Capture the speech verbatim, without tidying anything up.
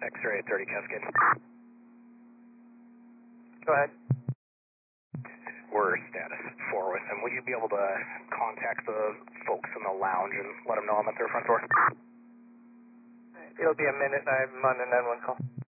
X-ray thirty Cascade. Go ahead. We're status four with him. Would you be able to contact the folks in the lounge and let them know I'm at their front door? It'll be a minute. I'm on an N one call.